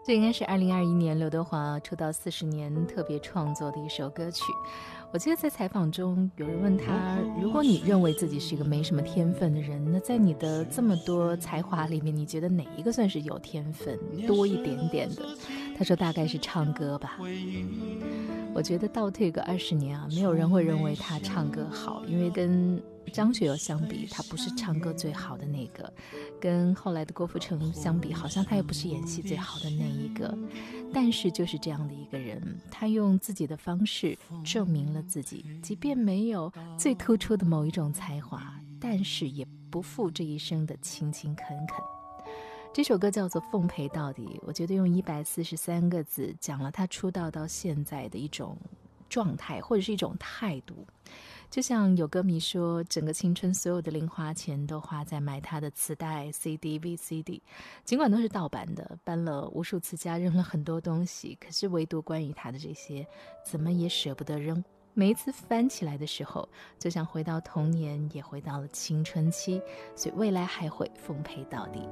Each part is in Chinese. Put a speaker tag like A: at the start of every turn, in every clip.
A: 这应该是2021年刘德华出道40年特别创作的一首歌曲。我记得在采访中有人问他，如果你认为自己是一个没什么天分的人，那在你的这么多才华里面，你觉得哪一个算是有天分多一点点的？他说大概是唱歌吧。我觉得倒退个20年啊，没有人会认为他唱歌好，因为跟张学友相比，他不是唱歌最好的那个，跟后来的郭富城相比，好像他也不是演戏最好的那一个。但是就是这样的一个人，他用自己的方式证明了自己，即便没有最突出的某一种才华，但是也不负这一生的勤勤恳恳。这首歌叫做《奉陪到底》，我觉得用143个字讲了他出道到现在的一种状态，或者是一种态度。就像有歌迷说，整个青春所有的零花钱都花在买他的磁带、CD、VCD， 尽管都是盗版的，搬了无数次家，扔了很多东西，可是唯独关于他的这些，怎么也舍不得扔。每一次翻起来的时候，就像回到童年，也回到了青春期，所以未来还会奉陪到底。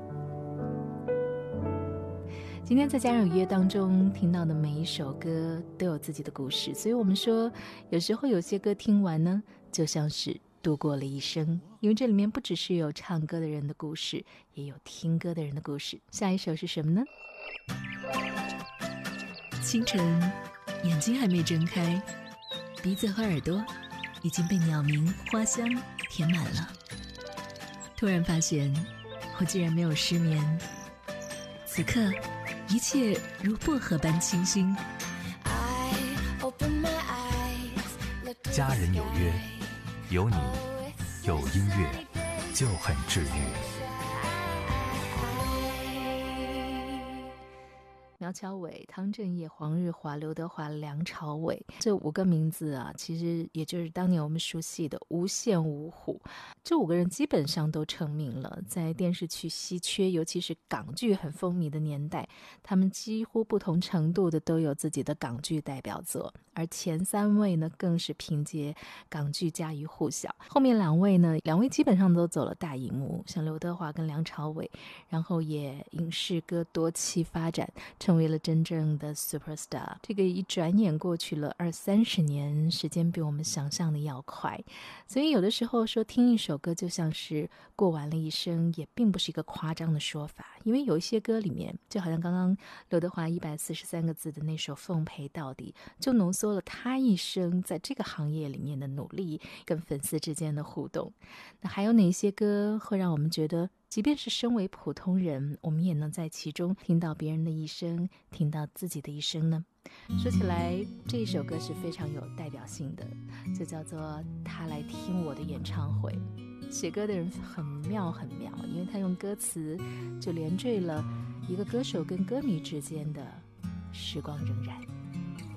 A: 今天在家人有约当中听到的每一首歌都有自己的故事，所以我们说有时候有些歌听完呢，就像是度过了一生，因为这里面不只是有唱歌的人的故事，也有听歌的人的故事。下一首是什么呢？
B: 清晨，眼睛还没睁开，鼻子和耳朵已经被鸟鸣花香填满了。突然发现我竟然没有失眠，此刻一切如薄荷般清新。
C: 家人有约，有你，有音乐，就很治愈。
A: 苗侨伟、汤镇业、黄日华、刘德华、梁朝伟，这5个名字啊，其实也就是当年我们熟悉的无线五虎。这5个人基本上都成名了，在电视剧稀缺，尤其是港剧很风靡的年代，他们几乎不同程度的都有自己的港剧代表作，而前3位呢，更是凭借港剧家喻户晓。后面2位呢，2位基本上都走了大荧幕，像刘德华跟梁朝伟，然后也影视歌多栖发展，成为了真正的 superstar。 这个一转眼过去了20-30年，时间比我们想象的要快，所以有的时候说听一首歌就像是过完了一生，也并不是一个夸张的说法。因为有一些歌里面，就好像刚刚刘德华143个字的那首《奉陪到底》，就浓缩了他一生在这个行业里面的努力跟粉丝之间的互动。那还有哪些歌会让我们觉得即便是身为普通人，我们也能在其中听到别人的一生，听到自己的一生呢？说起来，这一首歌是非常有代表性的，就叫做《他来听我的演唱会》。写歌的人很妙很妙，因为他用歌词就连缀了一个歌手跟歌迷之间的时光荏苒。